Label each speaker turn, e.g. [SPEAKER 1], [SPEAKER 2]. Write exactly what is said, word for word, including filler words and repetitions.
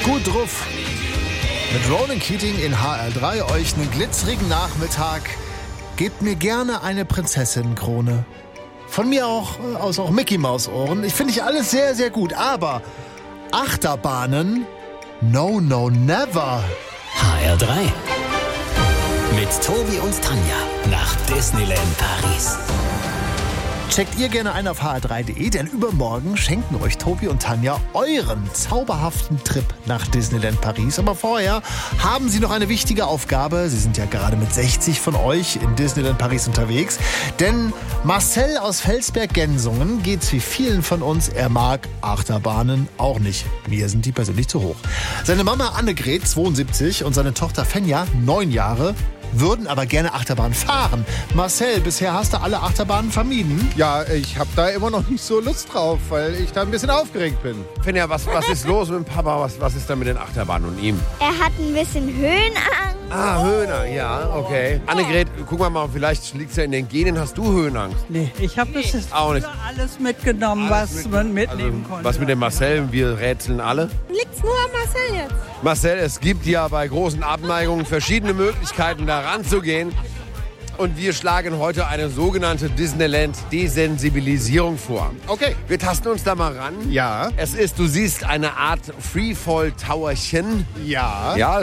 [SPEAKER 1] gut drauf. Mit Ronan Keating in H R drei euch einen glitzerigen Nachmittag. Gebt mir gerne eine Prinzessin-Krone. Von mir auch äh, aus auch Mickey Maus Ohren. Ich finde ich alles sehr, sehr gut. Aber Achterbahnen, no, no, never.
[SPEAKER 2] H R drei. Mit Tobi und Tanja nach Disneyland Paris.
[SPEAKER 1] Checkt ihr gerne ein auf h r drei punkt d e, denn übermorgen schenken euch Tobi und Tanja euren zauberhaften Trip nach Disneyland Paris. Aber vorher haben sie noch eine wichtige Aufgabe. Sie sind ja gerade mit sechzig von euch in Disneyland Paris unterwegs. Denn Marcel aus Felsberg-Gensungen geht's wie vielen von uns. Er mag Achterbahnen auch nicht. Mir sind die persönlich zu hoch. Seine Mama Annegret, zweiundsiebzig, und seine Tochter Fenja, neun Jahre, würden aber gerne Achterbahn fahren. Marcel, bisher hast du alle Achterbahnen vermieden.
[SPEAKER 3] Ja, ich habe da immer noch nicht so Lust drauf, weil ich da ein bisschen aufgeregt bin. Fenja, was, was ist los mit dem Papa? Was, was ist da mit den Achterbahnen und ihm?
[SPEAKER 4] Er hat ein bisschen Höhenangst.
[SPEAKER 3] Ah, Höhenangst, ja, okay. Annegret, guck mal, mal vielleicht liegt es ja in den Genen. Hast du Höhenangst?
[SPEAKER 5] Nee, ich habe bis jetzt
[SPEAKER 3] auch nicht.
[SPEAKER 5] alles mitgenommen,
[SPEAKER 3] Alles
[SPEAKER 5] was
[SPEAKER 3] mit-
[SPEAKER 5] man mitnehmen
[SPEAKER 3] also,
[SPEAKER 5] konnte.
[SPEAKER 3] Was mit dem Marcel? Wir rätseln alle.
[SPEAKER 4] Liegt's nur an Marcel jetzt?
[SPEAKER 3] Marcel, es gibt ja bei großen Abneigungen verschiedene Möglichkeiten, da ranzugehen. Und wir schlagen heute eine sogenannte Disneyland-Desensibilisierung vor. Okay. Wir tasten uns da mal ran.
[SPEAKER 6] Ja.
[SPEAKER 3] Es ist, du siehst, eine Art Freefall-Towerchen.
[SPEAKER 6] Ja.
[SPEAKER 3] Ja,